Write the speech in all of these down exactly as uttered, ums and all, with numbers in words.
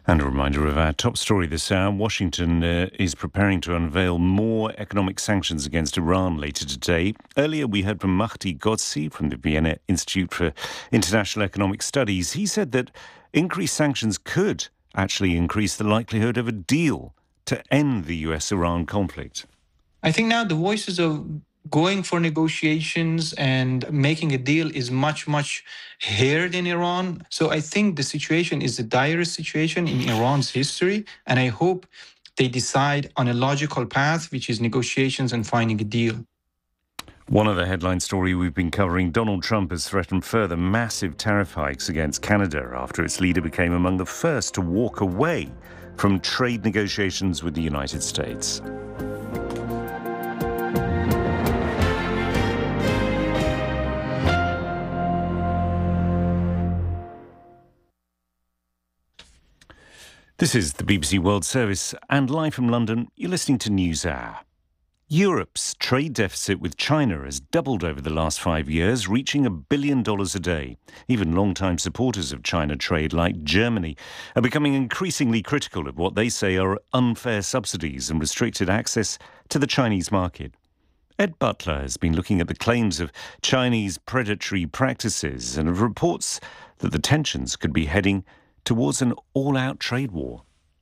And a reminder of our top story this hour. Washington uh, is preparing to unveil more economic sanctions against Iran later today. Earlier, we heard from Mahdi Ghodsi from the Vienna Institute for International Economic Studies. He said that increased sanctions could actually increase the likelihood of a deal to end the U S Iran conflict. I think now the voices of going for negotiations and making a deal is much, much heard in Iran. So I think the situation is the direst situation in Iran's history. And I hope they decide on a logical path, which is negotiations and finding a deal. One other headline story we've been covering, Donald Trump has threatened further massive tariff hikes against Canada after its leader became among the first to walk away from trade negotiations with the United States. This is the B B C World Service, and live from London, you're listening to NewsHour. Europe's trade deficit with China has doubled over the last five years, reaching a billion dollars a day. Even long-time supporters of China trade, like Germany, are becoming increasingly critical of what they say are unfair subsidies and restricted access to the Chinese market. Ed Butler has been looking at the claims of Chinese predatory practices and reports that the tensions could be heading towards an all-out trade war.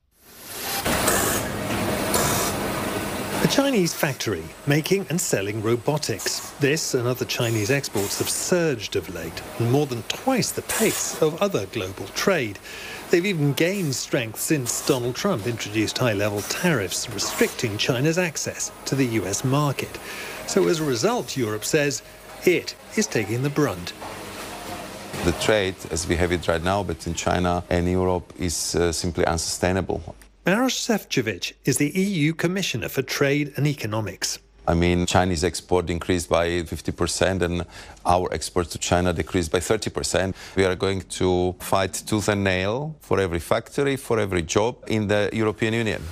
A Chinese factory making and selling robotics. This and other Chinese exports have surged of late, and more than twice the pace of other global trade. They've even gained strength since Donald Trump introduced high-level tariffs restricting China's access to the U S market. So as a result, Europe says it is taking the brunt. The trade, as we have it right now, between China and Europe is uh, simply unsustainable. Maroš Šefčovič is the E U Commissioner for Trade and Economics. I mean, Chinese export increased by fifty percent and our exports to China decreased by thirty percent. We are going to fight tooth and nail for every factory, for every job in the European Union.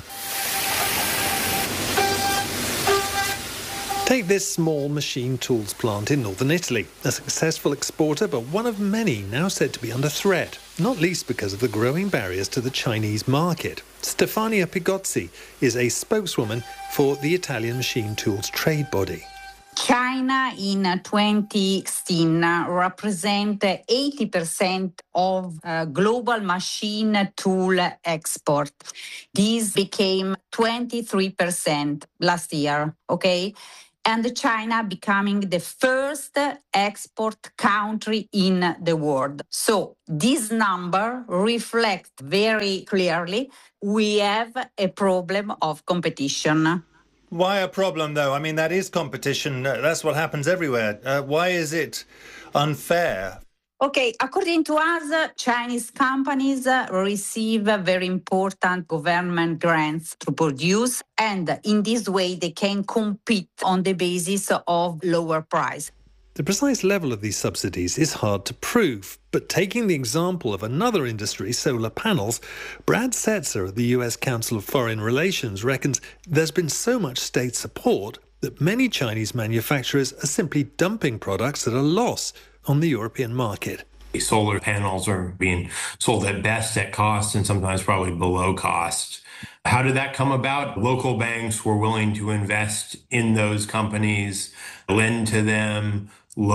Take this small machine tools plant in northern Italy, a successful exporter, but one of many now said to be under threat, not least because of the growing barriers to the Chinese market. Stefania Pigozzi is a spokeswoman for the Italian machine tools trade body. China in twenty sixteen represent eighty percent of uh, global machine tool export. This became twenty-three percent last year, okay? And China becoming the first export country in the world. So this number reflects very clearly we have a problem of competition. Why a problem, though? I mean, that is competition. That's what happens everywhere. Uh, why is it unfair? Okay, according to us, Chinese companies receive very important government grants to produce, and in this way they can compete on the basis of lower price. The precise level of these subsidies is hard to prove, but taking the example of another industry, solar panels, Brad Setzer of the U S Council of Foreign Relations reckons there's been so much state support that many Chinese manufacturers are simply dumping products at a loss on the European market. Solar panels are being sold at best at cost and sometimes probably below cost. How did that come about? Local banks were willing to invest in those companies, lend to them.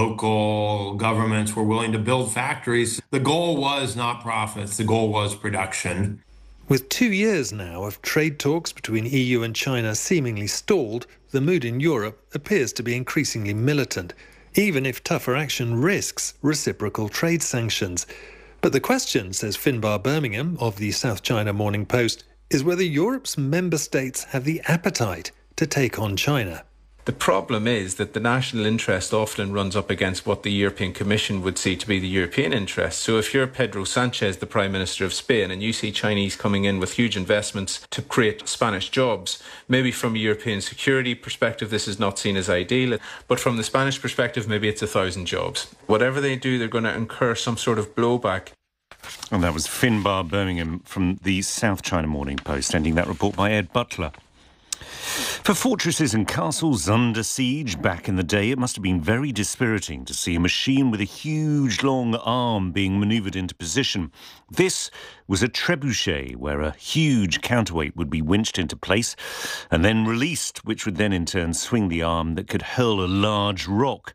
Local governments were willing to build factories. The goal was not profits. The goal was production. With two years now of trade talks between E U and China seemingly stalled, the mood in Europe appears to be increasingly militant, even if tougher action risks reciprocal trade sanctions. But the question, says Finbar Birmingham of the South China Morning Post, is whether Europe's member states have the appetite to take on China. The problem is that the national interest often runs up against what the European Commission would see to be the European interest. So if you're Pedro Sanchez, the Prime Minister of Spain, and you see Chinese coming in with huge investments to create Spanish jobs, maybe from a European security perspective, this is not seen as ideal. But from the Spanish perspective, maybe it's a thousand jobs. Whatever they do, they're going to incur some sort of blowback. And that was Finbar Birmingham from the South China Morning Post, ending that report by Ed Butler. For fortresses and castles under siege back in the day, it must have been very dispiriting to see a machine with a huge long arm being manoeuvred into position. This was a trebuchet, where a huge counterweight would be winched into place and then released, which would then in turn swing the arm that could hurl a large rock.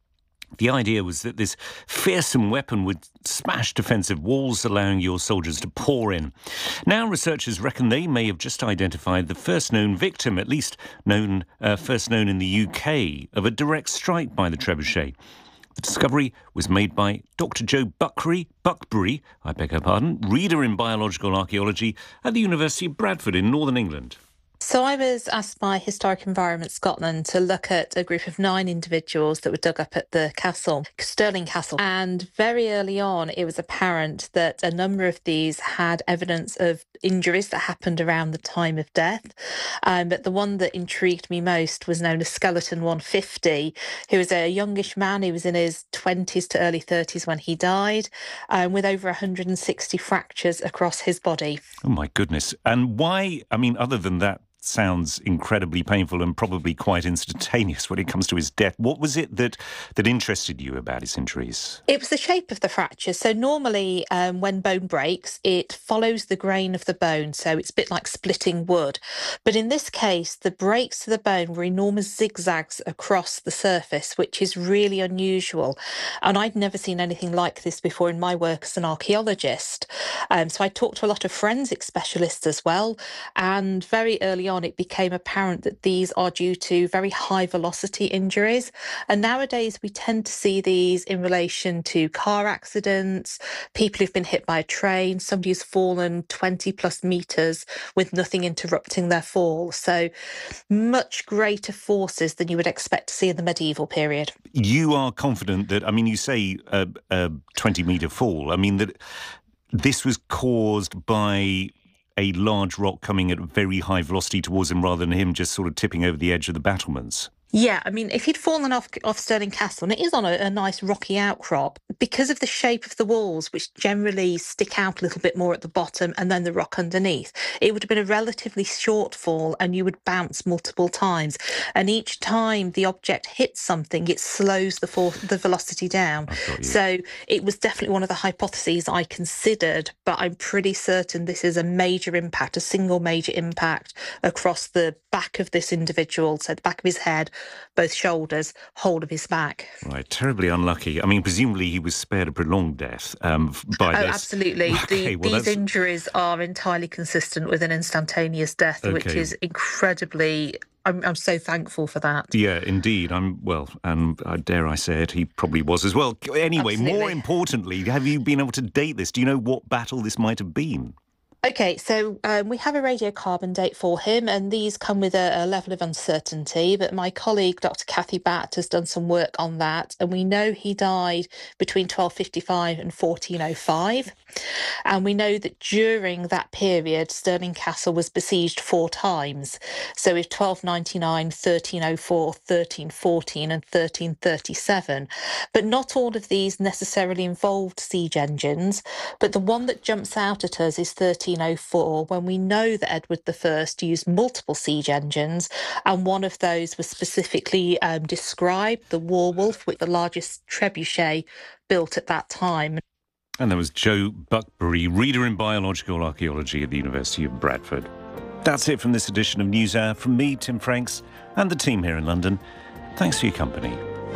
The idea was that this fearsome weapon would smash defensive walls, allowing your soldiers to pour in. Now researchers reckon they may have just identified the first known victim, at least known uh, first known in the U K, of a direct strike by the trebuchet. The discovery was made by Doctor Joe Buckbury, Buckbury, I beg her pardon, reader in biological archaeology at the University of Bradford in Northern England. So I was asked by Historic Environment Scotland to look at a group of nine individuals that were dug up at the castle, Stirling Castle. And very early on, it was apparent that a number of these had evidence of injuries that happened around the time of death. Um, but the one that intrigued me most was known as Skeleton one fifty, who was a youngish man. He was in his twenties to early thirties when he died, um, with over one hundred sixty fractures across his body. Oh, my goodness. And why, I mean, other than that, sounds incredibly painful and probably quite instantaneous when it comes to his death. What was it that that interested you about his injuries? It was the shape of the fracture. So normally um, when bone breaks, it follows the grain of the bone. So it's a bit like splitting wood. But in this case, the breaks to the bone were enormous zigzags across the surface, which is really unusual. And I'd never seen anything like this before in my work as an archaeologist. Um, so I talked to a lot of forensic specialists as well. And very early on, it became apparent that these are due to very high velocity injuries. And nowadays we tend to see these in relation to car accidents, people who've been hit by a train, somebody who's fallen twenty plus metres with nothing interrupting their fall. So much greater forces than you would expect to see in the medieval period. You are confident that, I mean, you say a, a twenty metre fall. I mean, that this was caused by a large rock coming at very high velocity towards him rather than him just sort of tipping over the edge of the battlements. Yeah, I mean, if he'd fallen off off Stirling Castle, and it is on a, a nice rocky outcrop, because of the shape of the walls, which generally stick out a little bit more at the bottom and then the rock underneath, it would have been a relatively short fall and you would bounce multiple times. And each time the object hits something, it slows the for- the velocity down. So it was definitely one of the hypotheses I considered, but I'm pretty certain this is a major impact, a single major impact across the back of this individual, so the back of his head, both shoulders, whole of his back. Right, terribly unlucky. I mean, presumably he was spared a prolonged death um, by oh, this. Absolutely. Okay, the, well, these that's... injuries are entirely consistent with an instantaneous death, Okay. which is incredibly... I'm, I'm so thankful for that. Yeah, indeed. I'm well, and uh, dare I say it, he probably was as well. Anyway, Absolutely. More importantly, have you been able to date this? Do you know what battle this might have been? Okay, so um, we have a radiocarbon date for him, and these come with a, a level of uncertainty, but my colleague, Doctor Kathy Batt, has done some work on that, and we know he died between twelve fifty-five and fourteen oh five, and we know that during that period, Stirling Castle was besieged four times, so with twelve ninety-nine, thirteen oh four, thirteen fourteen and thirteen thirty-seven, but not all of these necessarily involved siege engines, but the one that jumps out at us is thirteen oh four, when we know that Edward the First used multiple siege engines, and one of those was specifically um, described, the Warwolf, with the largest trebuchet built at that time. And that was Joe Buckbury, reader in biological archaeology at the University of Bradford. That's it from this edition of NewsHour. From me, Tim Franks, and the team here in London. Thanks for your company.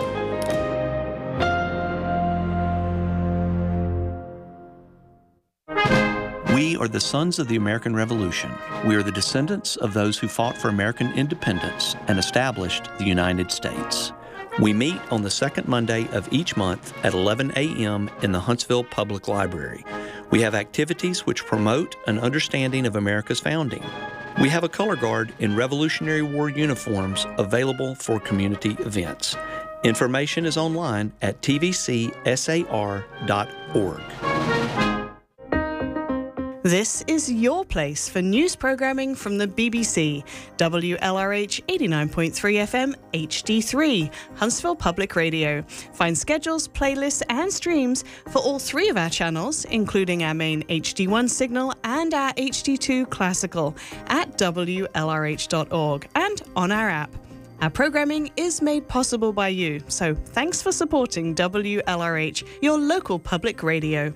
We are the sons of the American Revolution. We are the descendants of those who fought for American independence and established the United States. We meet on the second Monday of each month at eleven a.m. in the Huntsville Public Library. We have activities which promote an understanding of America's founding. We have a color guard in Revolutionary War uniforms available for community events. Information is online at t v c s a r dot org. This is your place for news programming from the B B C. W L R H eighty-nine point three F M H D three, Huntsville Public Radio. Find schedules, playlists and streams for all three of our channels, including our main H D one signal and our H D two classical, at W L R H dot org and on our app. Our programming is made possible by you, so thanks for supporting W L R H, your local public radio.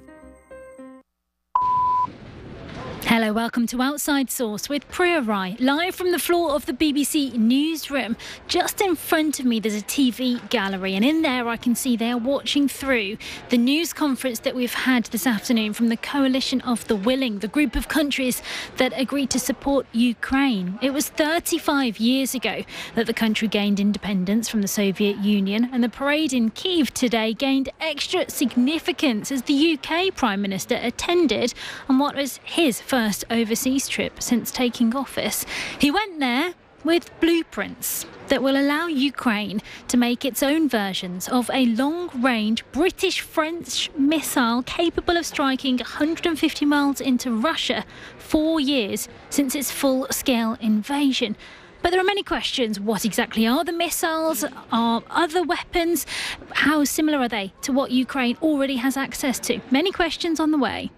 Hello, welcome to Outside Source with Priya Rai, live from the floor of the B B C newsroom. Just in front of me there's a T V gallery, and in there I can see they are watching through the news conference that we've had this afternoon from the Coalition of the Willing, the group of countries that agreed to support Ukraine. It was thirty-five years ago that the country gained independence from the Soviet Union, and the parade in Kyiv today gained extra significance as the U K Prime Minister attended on what was his first First overseas trip since taking office. He went there with blueprints that will allow Ukraine to make its own versions of a long-range British-French missile capable of striking one hundred fifty miles into Russia, four years since its full-scale invasion. But there are many questions. What exactly are the missiles? Are other weapons? How similar are they to what Ukraine already has access to? Many questions on the way.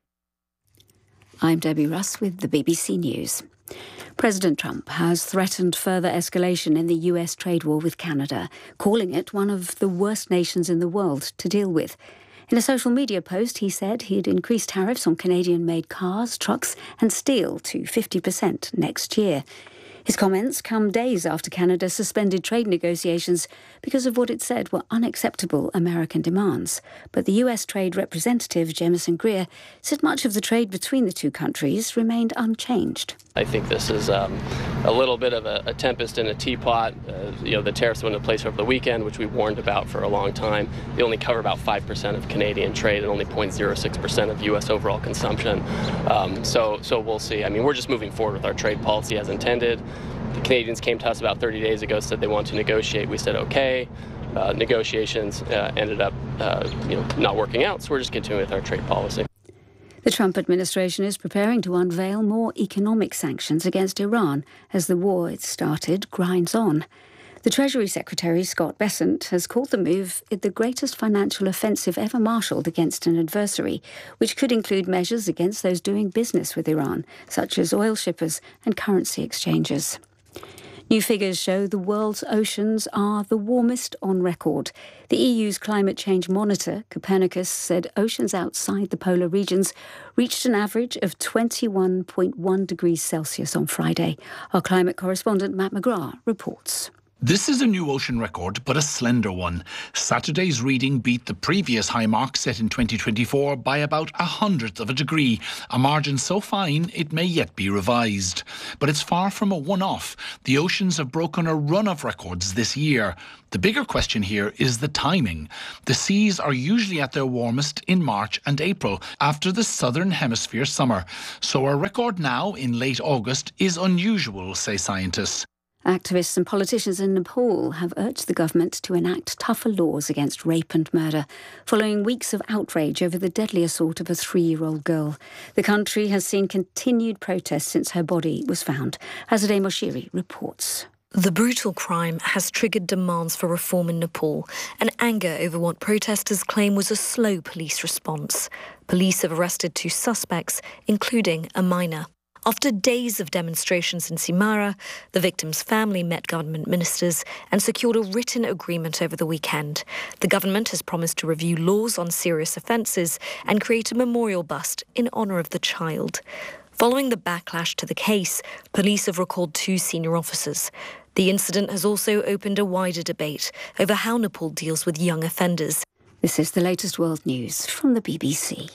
I'm Debbie Russ with the B B C News. President Trump has threatened further escalation in the U S trade war with Canada, calling it one of the worst nations in the world to deal with. In a social media post, he said he'd increase tariffs on Canadian-made cars, trucks and steel to fifty percent next year. His comments come days after Canada suspended trade negotiations because of what it said were unacceptable American demands. But the U S Trade Representative, Jamieson Greer, said much of the trade between the two countries remained unchanged. I think this is um, a little bit of a, a tempest in a teapot. Uh, you know, the tariffs went into place over the weekend, which we warned about for a long time. They only cover about five percent of Canadian trade and only zero point zero six percent of U S overall consumption. Um, so, so we'll see. I mean, we're just moving forward with our trade policy as intended. The Canadians came to us about thirty days ago, said they want to negotiate. We said, okay. Uh, negotiations uh, ended up uh, you know, not working out, so we're just continuing with our trade policy. The Trump administration is preparing to unveil more economic sanctions against Iran as the war it started grinds on. The Treasury Secretary, Scott Bessent, has called the move the greatest financial offensive ever marshalled against an adversary, which could include measures against those doing business with Iran, such as oil shippers and currency exchanges. New figures show the world's oceans are the warmest on record. The E U's climate change monitor, Copernicus, said oceans outside the polar regions reached an average of twenty-one point one degrees Celsius on Friday. Our climate correspondent Matt McGrath reports. This is a new ocean record, but a slender one. Saturday's reading beat the previous high mark set in twenty twenty-four by about a hundredth of a degree, a margin so fine it may yet be revised. But it's far from a one-off. The oceans have broken a run of records this year. The bigger question here is the timing. The seas are usually at their warmest in March and April, after the southern hemisphere summer. So a record now in late August is unusual, say scientists. Activists and politicians in Nepal have urged the government to enact tougher laws against rape and murder, following weeks of outrage over the deadly assault of a three-year-old girl. The country has seen continued protests since her body was found. Azadeh Moshiri reports. The brutal crime has triggered demands for reform in Nepal and anger over what protesters claim was a slow police response. Police have arrested two suspects, including a minor. After days of demonstrations in Simara, the victim's family met government ministers and secured a written agreement over the weekend. The government has promised to review laws on serious offences and create a memorial bust in honour of the child. Following the backlash to the case, police have recalled two senior officers. The incident has also opened a wider debate over how Nepal deals with young offenders. This is the latest world news from the B B C.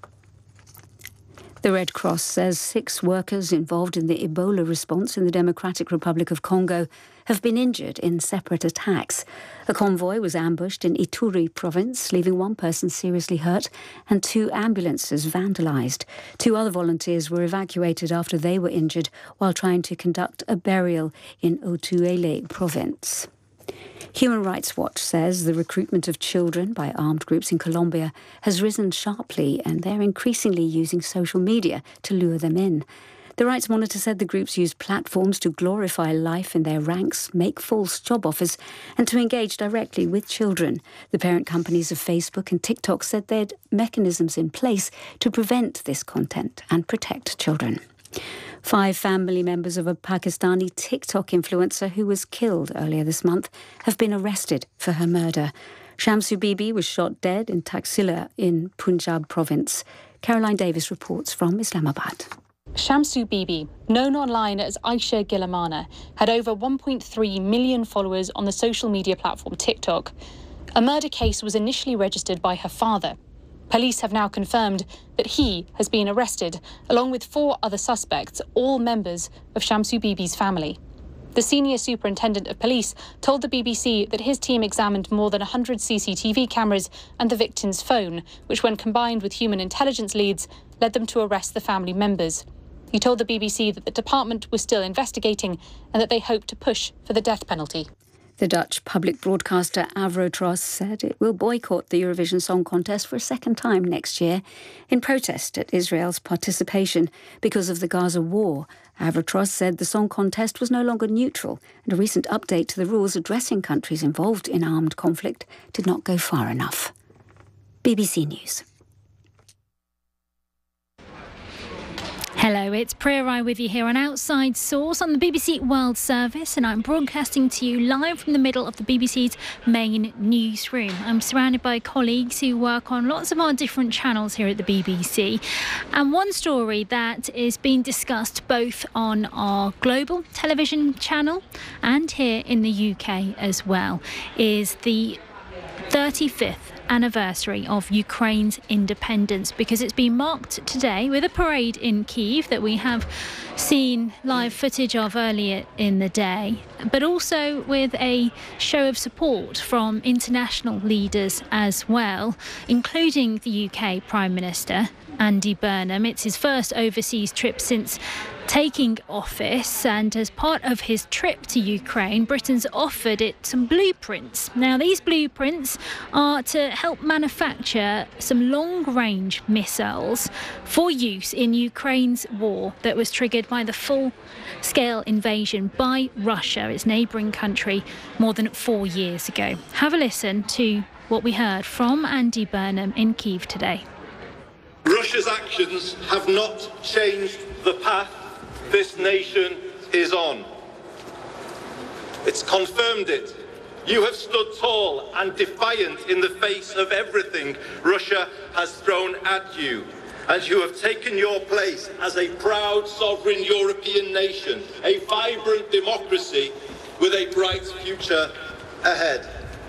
The Red Cross says six workers involved in the Ebola response in the Democratic Republic of Congo have been injured in separate attacks. A convoy was ambushed in Ituri province, leaving one person seriously hurt and two ambulances vandalised. Two other volunteers were evacuated after they were injured while trying to conduct a burial in Otuele province. Human Rights Watch says the recruitment of children by armed groups in Colombia has risen sharply, and they're increasingly using social media to lure them in. The Rights Monitor said the groups use platforms to glorify life in their ranks, make false job offers, and to engage directly with children. The parent companies of Facebook and TikTok said they had mechanisms in place to prevent this content and protect children. Five family members of a Pakistani TikTok influencer who was killed earlier this month have been arrested for her murder. Shamsu Bibi was shot dead in Taxila in Punjab province. Caroline Davis reports from Islamabad. Shamsu Bibi, known online as Aisha Gilamana, had over one point three million followers on the social media platform TikTok. A murder case was initially registered by her father. Police have now confirmed that he has been arrested, along with four other suspects, all members of Shamsu Bibi's family. The senior superintendent of police told the B B C that his team examined more than one hundred C C T V cameras and the victim's phone, which, when combined with human intelligence leads, led them to arrest the family members. He told the B B C that the department was still investigating and that they hope to push for the death penalty. The Dutch public broadcaster Avrotros said it will boycott the Eurovision Song Contest for a second time next year in protest at Israel's participation because of the Gaza war. Avrotros said the song contest was no longer neutral, and a recent update to the rules addressing countries involved in armed conflict did not go far enough. B B C News. Hello, it's Priya Rai with you here on Outside Source on the B B C World Service, and I'm broadcasting to you live from the middle of the B B C's main newsroom. I'm surrounded by colleagues who work on lots of our different channels here at the B B C. And one story that is being discussed both on our global television channel and here in the U K as well is the thirty-fifth anniversary of Ukraine's independence, because it's been marked today with a parade in Kyiv that we have seen live footage of earlier in the day, but also with a show of support from international leaders as well, including the U K Prime Minister Andy Burnham. It's his first overseas trip since taking office, and as part of his trip to Ukraine, Britain's offered it some blueprints. Now, these blueprints are to help manufacture some long-range missiles for use in Ukraine's war that was triggered by the full-scale invasion by Russia, its neighbouring country, more than four years ago. Have a listen to what we heard from Andy Burnham in Kyiv today. Russia's actions have not changed the path this nation is on. It's confirmed it. You have stood tall and defiant in the face of everything Russia has thrown at you, and you have taken your place as a proud sovereign European nation, a vibrant democracy with a bright future ahead.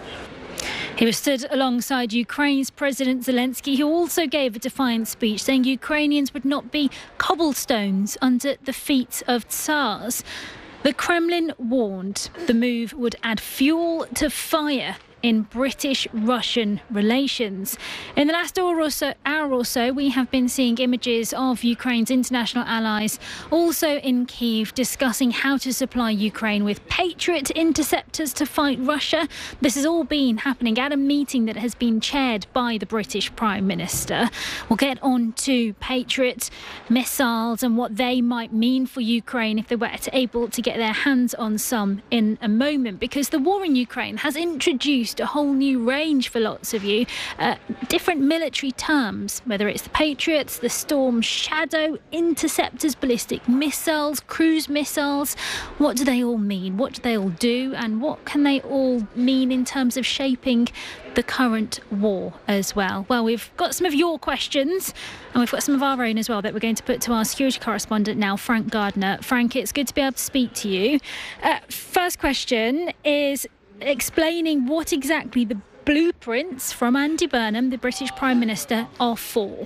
He was stood alongside Ukraine's President Zelensky, who also gave a defiant speech saying Ukrainians would not be cobblestones under the feet of Tsars. The Kremlin warned the move would add fuel to fire in British-Russian relations. In the last hour or so, hour or so, we have been seeing images of Ukraine's international allies also in Kyiv discussing how to supply Ukraine with Patriot interceptors to fight Russia. This has all been happening at a meeting that has been chaired by the British Prime Minister. We'll get on to Patriot missiles and what they might mean for Ukraine if they were able to get their hands on some in a moment, because the war in Ukraine has introduced a whole new range for lots of you, uh, different military terms, whether it's the Patriots, the Storm Shadow, interceptors, ballistic missiles, cruise missiles. What do they all mean? What do they all do? And what can they all mean in terms of shaping the current war as well? Well, we've got some of your questions, and we've got some of our own as well that we're going to put to our security correspondent now, Frank Gardner. Frank, it's good to be able to speak to you. Uh, first question is explaining what exactly the blueprints from Andy Burnham, the British Prime Minister, are for.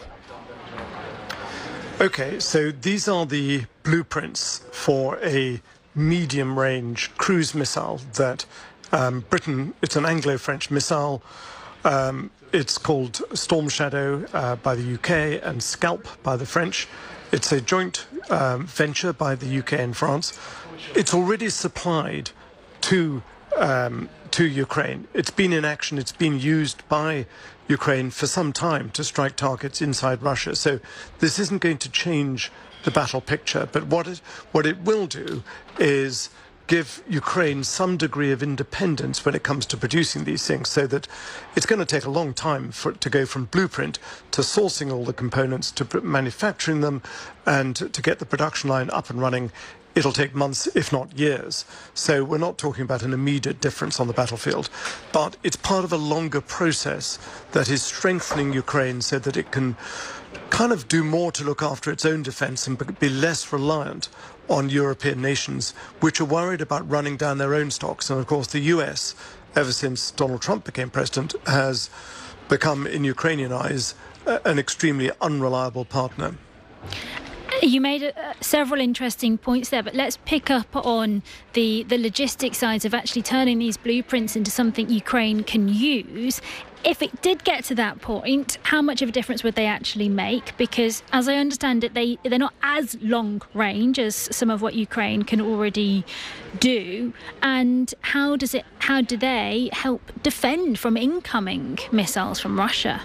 OK, so these are the blueprints for a medium-range cruise missile that um, Britain, it's an Anglo-French missile. Um, it's called Storm Shadow uh, by the U K and Scalp by the French. It's a joint um, venture by the U K and France. It's already supplied to um, to Ukraine. It's been in action. It's been used by Ukraine for some time to strike targets inside Russia. So this isn't going to change the battle picture. But what it, what it will do is give Ukraine some degree of independence when it comes to producing these things, so that it's going to take a long time for it to go from blueprint to sourcing all the components, to manufacturing them, and to get the production line up and running. It'll take months, if not years. So we're not talking about an immediate difference on the battlefield, but it's part of a longer process that is strengthening Ukraine so that it can kind of do more to look after its own defense and be less reliant on European nations, which are worried about running down their own stocks. And of course, the U S, ever since Donald Trump became president, has become, in Ukrainian eyes, an extremely unreliable partner. You made uh, several interesting points there, but let's pick up on the, the logistic sides of actually turning these blueprints into something Ukraine can use. If it did get to that point, how much of a difference would they actually make? Because as I understand it, they, they're not as long range as some of what Ukraine can already do. And how does it, how do they help defend from incoming missiles from Russia?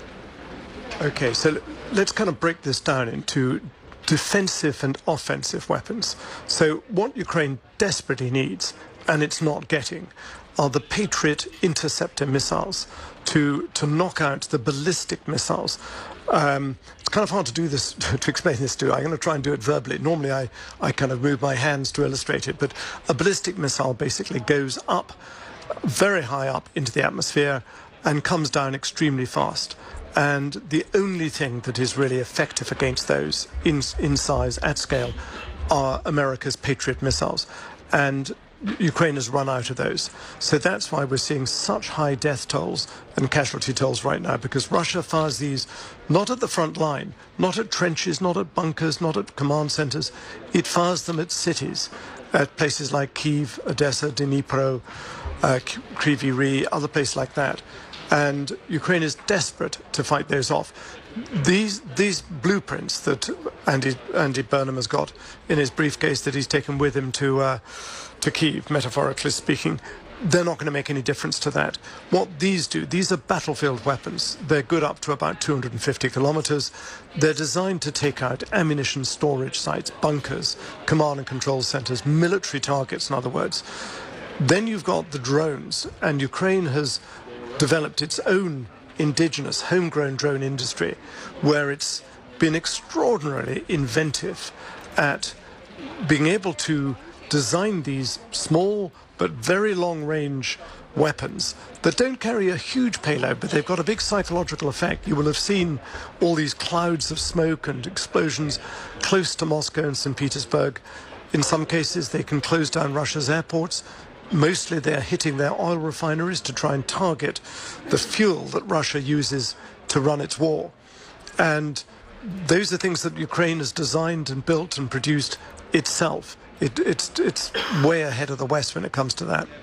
Okay, so let's kind of break this down into defensive and offensive weapons. So what Ukraine desperately needs, and it's not getting, are the Patriot interceptor missiles to to knock out the ballistic missiles. Um, it's kind of hard to do this, to explain this to you. I'm going to try and do it verbally. Normally I, I kind of move my hands to illustrate it, but a ballistic missile basically goes up, very high up into the atmosphere, and comes down extremely fast. And the only thing that is really effective against those in, in size, at scale, are America's Patriot missiles. And Ukraine has run out of those. So that's why we're seeing such high death tolls and casualty tolls right now, because Russia fires these not at the front line, not at trenches, not at bunkers, not at command centers. It fires them at cities, at places like Kyiv, Odessa, Dnipro, uh, Kryvyi Rih, other places like that. And Ukraine is desperate to fight those off. These these blueprints that Andy Andy Burnham has got in his briefcase that he's taken with him to uh, to Kyiv, metaphorically speaking, they're not going to make any difference to that. What these do, these are battlefield weapons. They're good up to about two hundred fifty kilometers. They're designed to take out ammunition storage sites, bunkers, command and control centers, military targets, in other words. Then you've got the drones, and Ukraine has developed its own indigenous homegrown drone industry, where it's been extraordinarily inventive at being able to design these small but very long range weapons that don't carry a huge payload, but they've got a big psychological effect. You will have seen all these clouds of smoke and explosions close to Moscow and Saint Petersburg. In some cases, they can close down Russia's airports. Mostly they're hitting their oil refineries to try and target the fuel that Russia uses to run its war. And those are things that Ukraine has designed and built and produced itself. It, it's, it's way ahead of the West when it comes to that.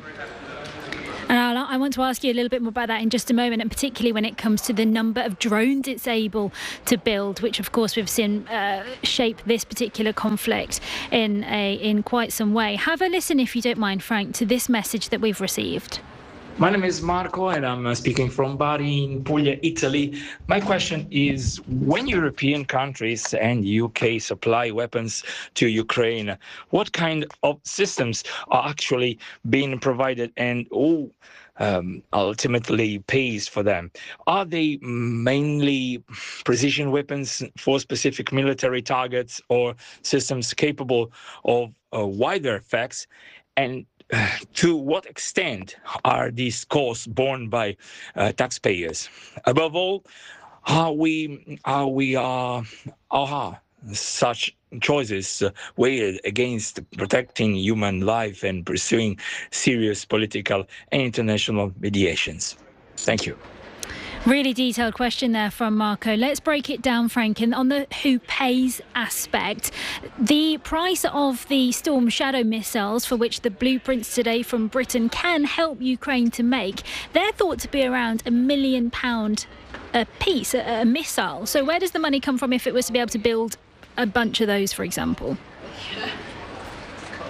And I'll, I want to ask you a little bit more about that in just a moment, and particularly when it comes to the number of drones it's able to build, which of course we've seen uh, shape this particular conflict in a in quite some way. Have a listen, if you don't mind, Frank, to this message that we've received. My name is Marco, and I'm speaking from Bari in Puglia, Italy. My question is, when European countries and U K supply weapons to Ukraine, what kind of systems are actually being provided, and who um, ultimately pays for them? Are they mainly precision weapons for specific military targets, or systems capable of uh, wider effects? And to what extent are these costs borne by uh, taxpayers? Above all, how we how we are are such choices uh, weighed against protecting human life and pursuing serious political and international mediations? Thank you. Really detailed question there from Marco. Let's break it down, Frank, and on the who pays aspect. The price of the Storm Shadow missiles, for which the blueprints today from Britain can help Ukraine to make, they're thought to be around a million pound a piece, a, a missile. So where does the money come from if it was to be able to build a bunch of those, for example? Well,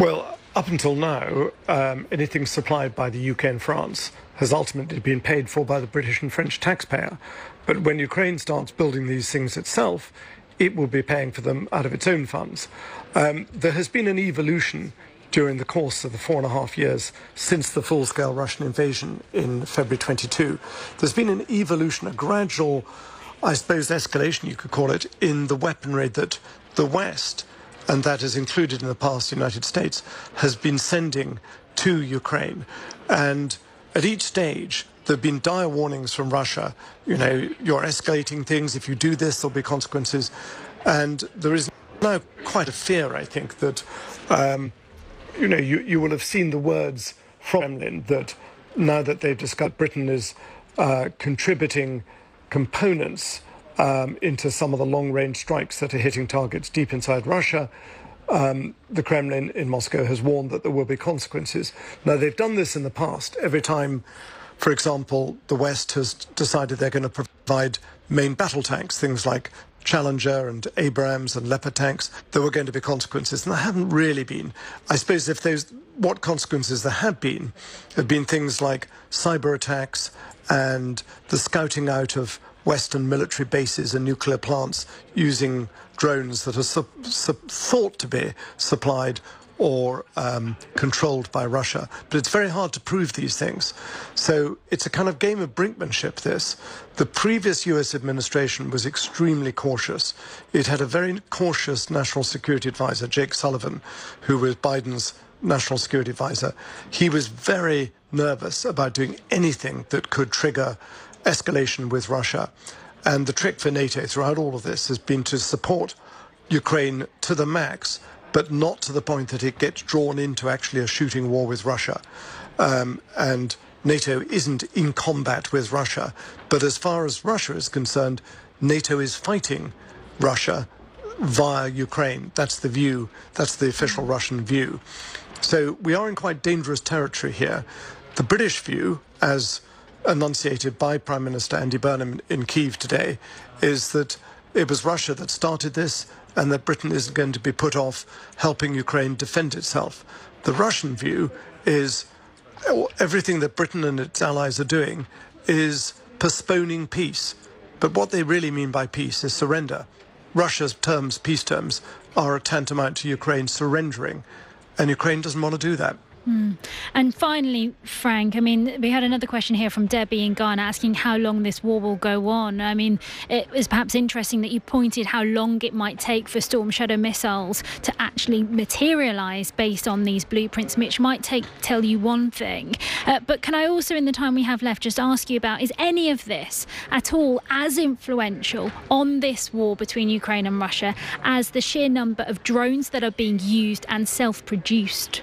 up until now, um, anything supplied by the U K and France has ultimately been paid for by the British and French taxpayer. But when Ukraine starts building these things itself, it will be paying for them out of its own funds. Um, there has been an evolution during the course of the four and a half years since the full-scale Russian invasion in February twenty-two. There's been an evolution, a gradual, I suppose, escalation, you could call it, in the weaponry that the West, and that has included in the past the United States, has been sending to Ukraine. And at each stage, there have been dire warnings from Russia. You know, you're escalating things. If you do this, there'll be consequences. And there is now quite a fear, I think, that, um, you know, you, you will have seen the words from Kremlin that now that they've discovered Britain is uh, contributing components um, into some of the long-range strikes that are hitting targets deep inside Russia, Um, the Kremlin in Moscow has warned that there will be consequences. Now, they've done this in the past. Every time, for example, the West has decided they're going to provide main battle tanks, things like Challenger and Abrams and Leopard tanks, there were going to be consequences. And there haven't really been. I suppose if those, what consequences there have been, have been things like cyber attacks and the scouting out of Western military bases and nuclear plants using drones that are su su thought to be supplied or um, controlled by Russia. But it's very hard to prove these things. So it's a kind of game of brinkmanship, this. The previous U S administration was extremely cautious. It had a very cautious national security advisor, Jake Sullivan, who was Biden's national security advisor. He was very nervous about doing anything that could trigger escalation with Russia. And the trick for NATO throughout all of this has been to support Ukraine to the max, but not to the point that it gets drawn into actually a shooting war with Russia. Um, and NATO isn't in combat with Russia. But as far as Russia is concerned, NATO is fighting Russia via Ukraine. That's the view. That's the official Russian view. So we are in quite dangerous territory here. The British view, as enunciated by Prime Minister Andy Burnham in Kyiv today, is that it was Russia that started this and that Britain isn't going to be put off helping Ukraine defend itself. The Russian view is everything that Britain and its allies are doing is postponing peace. But what they really mean by peace is surrender. Russia's terms, peace terms, are tantamount to Ukraine surrendering, and Ukraine doesn't want to do that. Mm. And finally, Frank, I mean, we had another question here from Debbie in Ghana asking how long this war will go on. I mean, it was perhaps interesting that you pointed how long it might take for Storm Shadow missiles to actually materialise based on these blueprints, which might take tell you one thing. Uh, but can I also, in the time we have left, just ask you about, is any of this at all as influential on this war between Ukraine and Russia as the sheer number of drones that are being used and self-produced?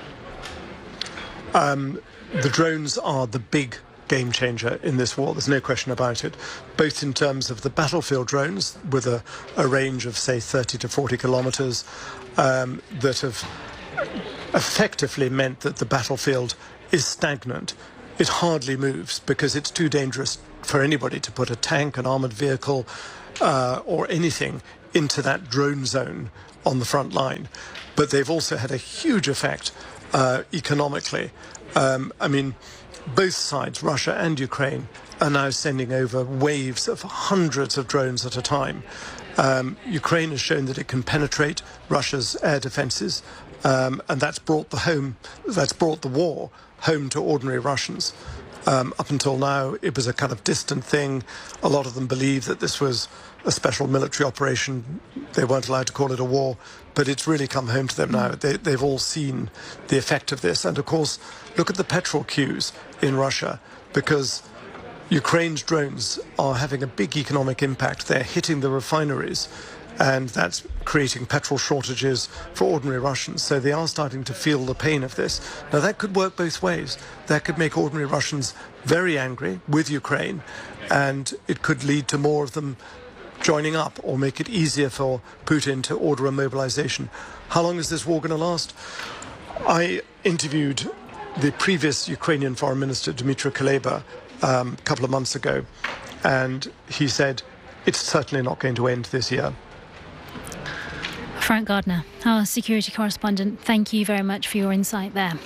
Um, the drones are the big game changer in this war. There's no question about it, both in terms of the battlefield drones with a, a range of, say, thirty to forty kilometers um, that have effectively meant that the battlefield is stagnant. It hardly moves because it's too dangerous for anybody to put a tank, an armored vehicle, uh, or anything into that drone zone on the front line. But they've also had a huge effect Uh, economically. Um, I mean, both sides, Russia and Ukraine, are now sending over waves of hundreds of drones at a time. Um, Ukraine has shown that it can penetrate Russia's air defenses, um, and that's brought the home, that's brought the war home to ordinary Russians. Um, up until now, it was a kind of distant thing. A lot of them believed that this was a special military operation. They weren't allowed to call it a war, but it's really come home to them now. They, they've all seen the effect of this. And of course, look at the petrol queues in Russia, because Ukraine's drones are having a big economic impact. They're hitting the refineries, and that's creating petrol shortages for ordinary Russians. So they are starting to feel the pain of this. Now, that could work both ways. That could make ordinary Russians very angry with Ukraine, and it could lead to more of them joining up or make it easier for Putin to order a mobilization. How long is this war going to last? I interviewed the previous Ukrainian foreign minister, Dmytro Kuleba, um, a couple of months ago, and he said it's certainly not going to end this year. Frank Gardner, our security correspondent, thank you very much for your insight there.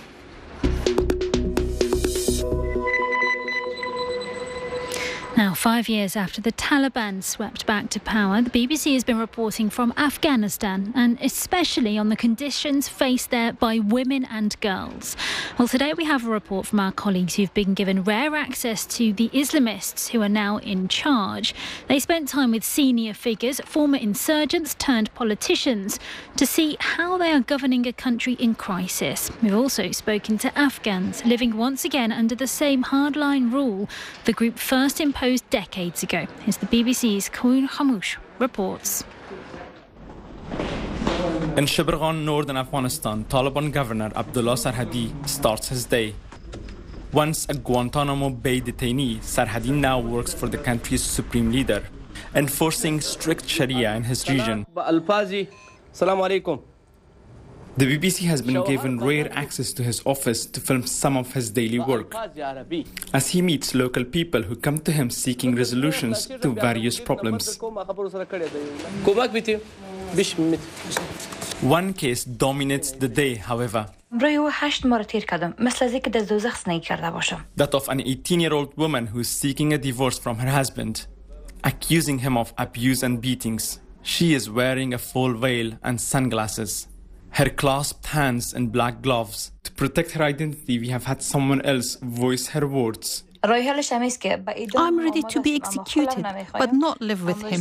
Now, five years after the Taliban swept back to power, the B B C has been reporting from Afghanistan, and especially on the conditions faced there by women and girls. Well, today we have a report from our colleagues who've been given rare access to the Islamists who are now in charge. They spent time with senior figures, former insurgents turned politicians, to see how they are governing a country in crisis. We've also spoken to Afghans living once again under the same hardline rule the group first imposed decades ago, as the B B C's Koun Khamouche reports. In Shibirghan, northern Afghanistan, Taliban Governor Abdullah Sarhadi starts his day. Once a Guantanamo Bay detainee, Sarhadi now works for the country's supreme leader, enforcing strict Sharia in his region. The B B C has been given rare access to his office to film some of his daily work, as he meets local people who come to him seeking resolutions to various problems. One case dominates the day, however. That of an eighteen-year-old woman who is seeking a divorce from her husband, accusing him of abuse and beatings. She is wearing a full veil and sunglasses. Her clasped hands in black gloves. To protect her identity, we have had someone else voice her words. I'm ready to be executed, but not live with him.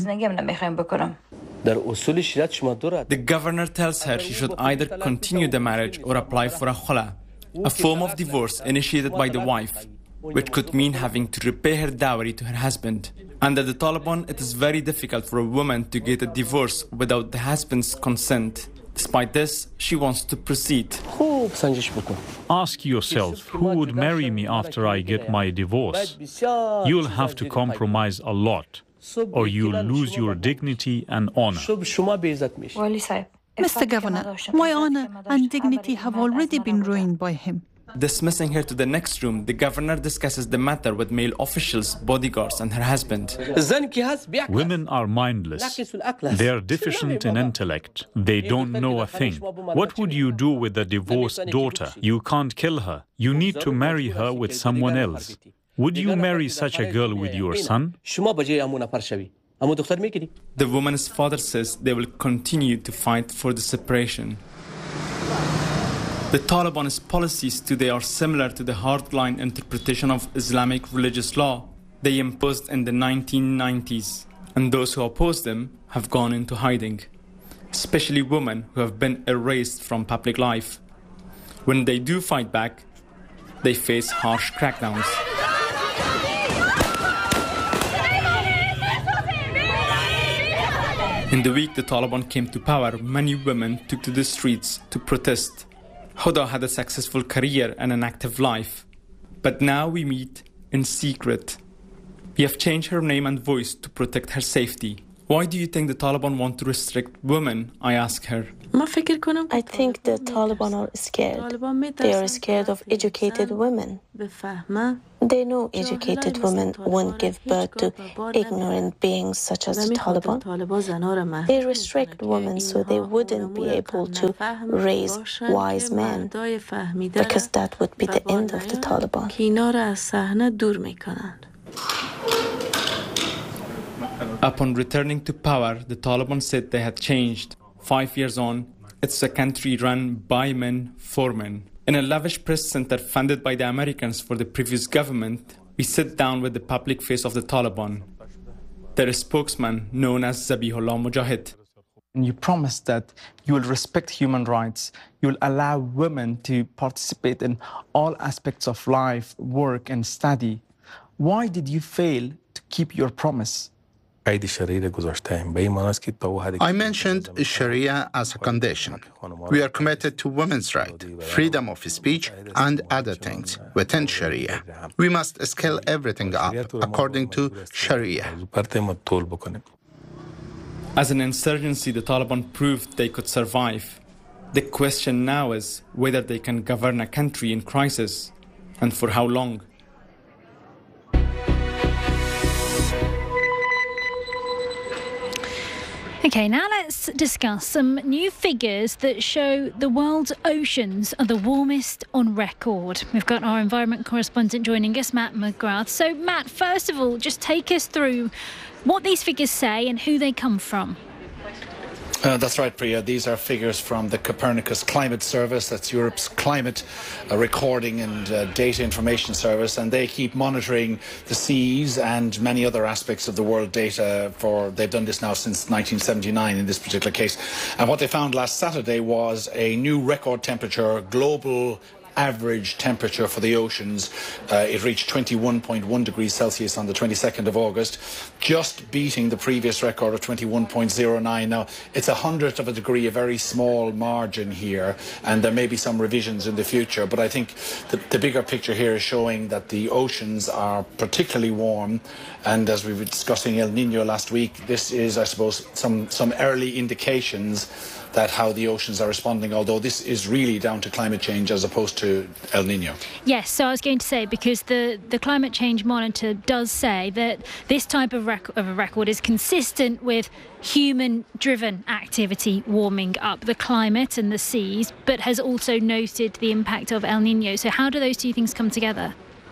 The governor tells her she should either continue the marriage or apply for a khula, a form of divorce initiated by the wife, which could mean having to repay her dowry to her husband. Under the Taliban, it is very difficult for a woman to get a divorce without the husband's consent. Despite this, she wants to proceed. Ask yourself, who would marry me after I get my divorce? You'll have to compromise a lot, or you'll lose your dignity and honor. Mister Governor, my honor and dignity have already been ruined by him. Dismissing her to the next room, the governor discusses the matter with male officials, bodyguards, and her husband. Women are mindless. They are deficient in intellect. They don't know a thing. What would you do with a divorced daughter? You can't kill her. You need to marry her with someone else. Would you marry such a girl with your son? The woman's father says they will continue to fight for the separation. The Taliban's policies today are similar to the hardline interpretation of Islamic religious law they imposed in the nineteen nineties, and those who oppose them have gone into hiding, especially women who have been erased from public life. When they do fight back, they face harsh crackdowns. In the week the Taliban came to power, many women took to the streets to protest. Huda had a successful career and an active life, but now we meet in secret. We have changed her name and voice to protect her safety. Why do you think the Taliban want to restrict women? I ask her. I think the Taliban are scared. They are scared of educated women. They know educated women won't give birth to ignorant beings such as the Taliban. They restrict women so they wouldn't be able to raise wise men, because that would be the end of the Taliban. Upon returning to power, the Taliban said they had changed. Five years on, it's a country run by men for men. In a lavish press center funded by the Americans for the previous government, we sit down with the public face of the Taliban, their spokesman known as Zabihullah Mujahid. You promised that you will respect human rights, you will allow women to participate in all aspects of life, work and study. Why did you fail to keep your promise? I mentioned Sharia as a condition. We are committed to women's rights, freedom of speech, and other things within Sharia. We must scale everything up according to Sharia. As an insurgency, the Taliban proved they could survive. The question now is whether they can govern a country in crisis, and for how long. OK, now let's discuss some new figures that show the world's oceans are the warmest on record. We've got our environment correspondent joining us, Matt McGrath. So, Matt, first of all, just take us through what these figures say and who they come from. Uh, that's right, Priya. These are figures from the Copernicus Climate Service. That's Europe's climate uh, recording and uh, data information service. And they keep monitoring the seas and many other aspects of the world data for, they've done this now since nineteen seventy-nine in this particular case. And what they found last Saturday was a new record temperature, global average temperature for the oceans. Uh, it reached twenty-one point one degrees Celsius on the twenty-second of August, just beating the previous record of twenty-one point zero nine. Now, it's a hundredth of a degree, a very small margin here, and there may be some revisions in the future, but I think the, the bigger picture here is showing that the oceans are particularly warm, and as we were discussing El Nino last week, this is, I suppose, some, some early indications that how the oceans are responding, although this is really down to climate change as opposed to El Nino. Yes, so I was going to say, because the, the Climate Change Monitor does say that this type of, rec- of a record is consistent with human-driven activity warming up the climate and the seas, but has also noted the impact of El Nino. So how do those two things come together?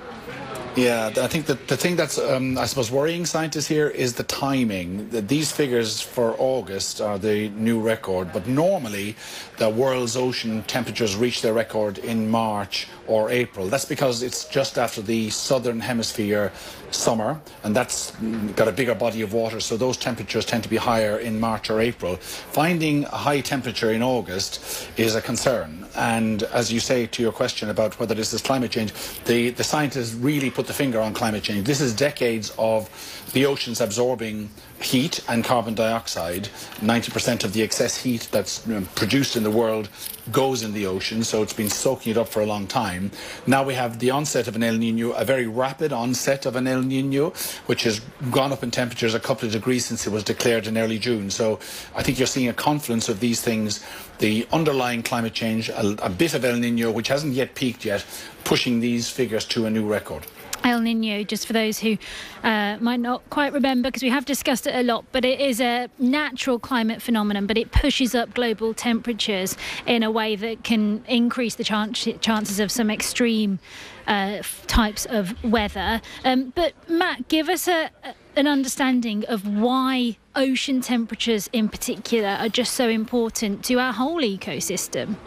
Yeah, I think that the thing that's, um, I suppose, worrying scientists here is the timing. These figures for August are the new record, but normally the world's ocean temperatures reach their record in March or April. That's because it's just after the southern hemisphere summer, and that's got a bigger body of water, so those temperatures tend to be higher in March or April. Finding a high temperature in August is a concern, and as you say to your question about whether this is climate change, the, the scientists really put the finger on climate change. This is decades of the oceans absorbing heat and carbon dioxide. ninety percent of the excess heat that's you know, produced in the world goes in the ocean, so it's been soaking it up for a long time. Now we have the onset of an El Nino, a very rapid onset of an El Nino, which has gone up in temperatures a couple of degrees since it was declared in early June. So I think you're seeing a confluence of these things, the underlying climate change, a, a bit of El Nino, which hasn't yet peaked yet, pushing these figures to a new record. El Nino, just for those who uh, might not quite remember, because we have discussed it a lot, but it is a natural climate phenomenon, but it pushes up global temperatures in a way that can increase the chance, chances of some extreme uh, types of weather. Um, but Matt, give us a, an understanding of why ocean temperatures in particular are just so important to our whole ecosystem.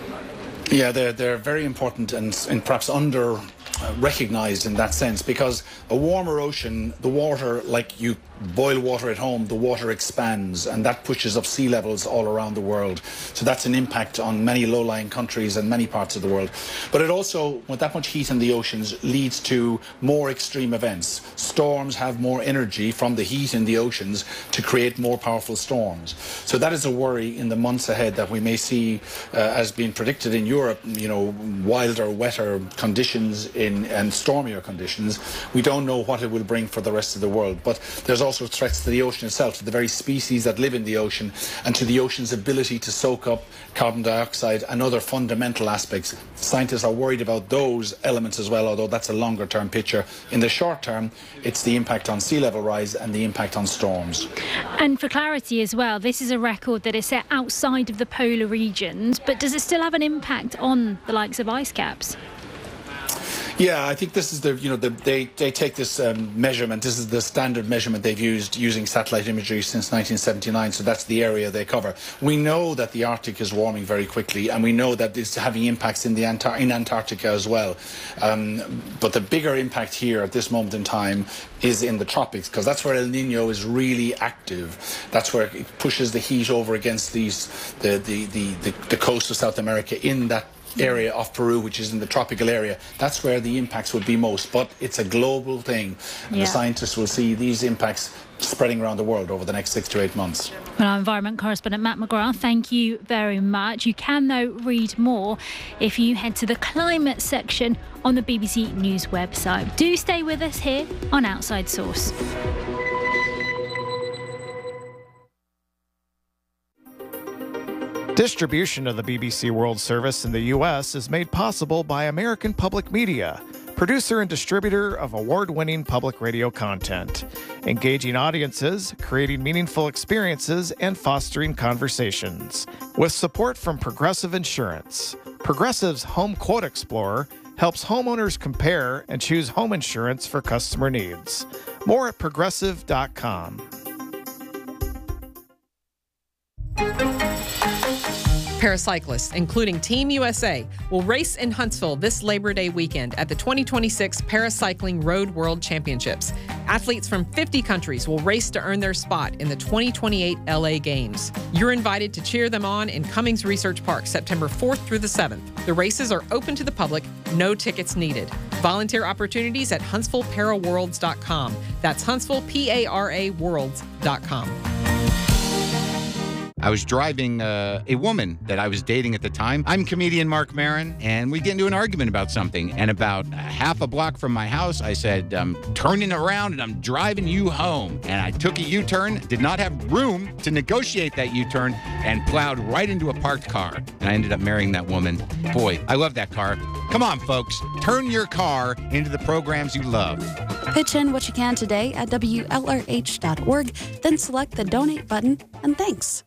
Yeah, they're, they're very important and, and perhaps under Uh, recognised in that sense, because a warmer ocean, the water, like you boil water at home, the water expands, and that pushes up sea levels all around the world. So that's an impact on many low-lying countries and many parts of the world. But it also, with that much heat in the oceans, leads to more extreme events. Storms have more energy from the heat in the oceans to create more powerful storms. So that is a worry in the months ahead, that we may see, uh, as being predicted in Europe, you know, wilder, wetter conditions in and stormier conditions. We don't know what it will bring for the rest of the world, but there's also threats to the ocean itself, to the very species that live in the ocean, and to the ocean's ability to soak up carbon dioxide and other fundamental aspects. Scientists are worried about those elements as well, although that's a longer term picture. In the short term, it's the impact on sea level rise and the impact on storms. And for clarity as well, this is a record that is set outside of the polar regions, but does it still have an impact on the likes of ice caps? Yeah, I think this is the, you know, the, they, they take this um, measurement, this is the standard measurement they've used using satellite imagery since nineteen seventy-nine, so that's the area they cover. We know that the Arctic is warming very quickly, and we know that it's having impacts in, the Antar- in Antarctica as well. Um, but the bigger impact here at this moment in time is in the tropics, because that's where El Nino is really active. That's where it pushes the heat over against these, the, the, the, the, the coast of South America in that area of Peru, which is in the tropical area. That's where the impacts would be most, but it's a global thing, and yeah. the scientists will see these impacts spreading around the world over the next six to eight months. Well, our environment correspondent Matt McGrath, thank you very much. You can, though, read more if you head to the climate section on the B B C News website. Do stay with us here on Outside Source. Distribution of the B B C World Service in the U S is made possible by American Public Media. producer and distributor of award-winning public radio content, engaging audiences, creating meaningful experiences, and fostering conversations. With support from Progressive Insurance, Progressive's Home Quote Explorer helps homeowners compare and choose home insurance for customer needs. More at progressive dot com. Paracyclists, including Team U S A, will race in Huntsville this Labor Day weekend at the twenty twenty-six Paracycling Road World Championships. Athletes from fifty countries will race to earn their spot in the twenty twenty-eight L A Games. You're invited to cheer them on in Cummings Research Park September fourth through the seventh. The races are open to the public, no tickets needed. Volunteer opportunities at huntsville para worlds dot com. That's Huntsville, P A R A worlds dot com. I was driving uh, a woman that I was dating at the time. I'm comedian Mark Maron, and we get into an argument about something. And about half a block from my house, I said, I'm turning around and I'm driving you home. And I took a U-turn, did not have room to negotiate that U-turn, and plowed right into a parked car. And I ended up marrying that woman. Boy, I love that car. Come on, folks, turn your car into the programs you love. Pitch in what you can today at W L R H dot org, then select the donate button, and thanks.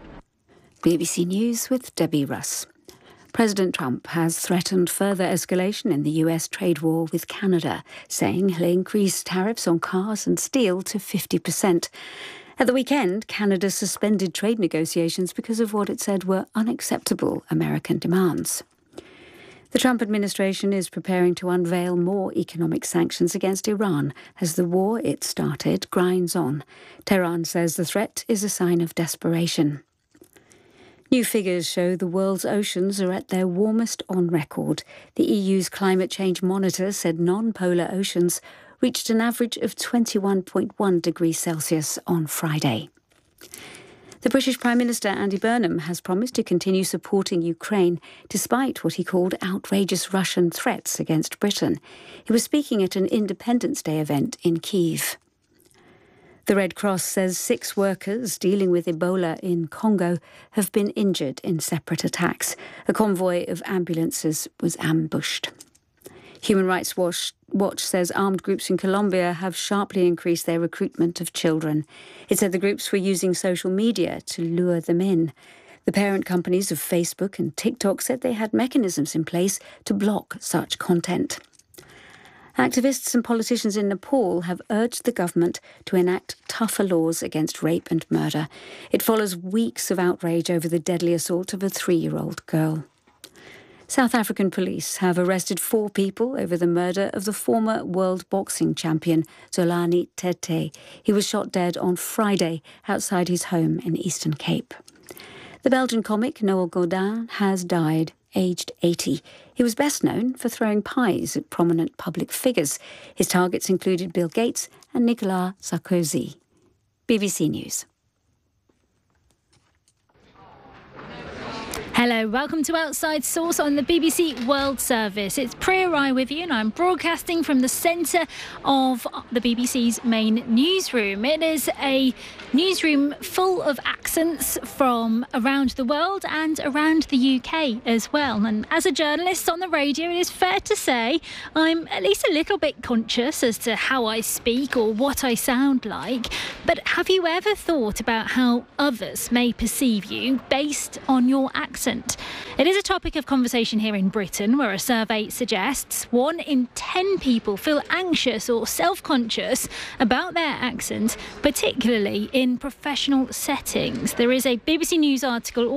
B B C News with Debbie Russ. President Trump has threatened further escalation in the U S trade war with Canada, saying he'll increase tariffs on cars and steel to fifty percent. At the weekend, Canada suspended trade negotiations because of what it said were unacceptable American demands. The Trump administration is preparing to unveil more economic sanctions against Iran as the war it started grinds on. Tehran says the threat is a sign of desperation. New figures show the world's oceans are at their warmest on record. The E U's climate change monitor said non-polar oceans reached an average of twenty-one point one degrees Celsius on Friday. The British Prime Minister Andy Burnham has promised to continue supporting Ukraine despite what he called outrageous Russian threats against Britain. He was speaking at an Independence Day event in Kyiv. The Red Cross says six workers dealing with Ebola in Congo have been injured in separate attacks. A convoy of ambulances was ambushed. Human Rights Watch, Watch says armed groups in Colombia have sharply increased their recruitment of children. It said the groups were using social media to lure them in. The parent companies of Facebook and TikTok said they had mechanisms in place to block such content. Activists and politicians in Nepal have urged the government to enact tougher laws against rape and murder. It follows weeks of outrage over the deadly assault of a three-year-old girl. South African police have arrested four people over the murder of the former world boxing champion Zolani Tete. He was shot dead on Friday outside his home in Eastern Cape. The Belgian comic Noel Godin has died, aged eighty. He was best known for throwing pies at prominent public figures. His targets included Bill Gates and Nicolas Sarkozy. B B C News. Hello, welcome to Outside Source on the B B C World Service. It's Priya Rai with you, and I'm broadcasting from the centre of the B B C's main newsroom. It is a newsroom full of accents from around the world and around the U K as well. And as a journalist on the radio, it is fair to say I'm at least a little bit conscious as to how I speak or what I sound like. But have you ever thought about how others may perceive you based on your accent? It is a topic of conversation here in Britain, where a survey suggests one in ten people feel anxious or self-conscious about their accent, particularly in professional settings. There is a B B C News article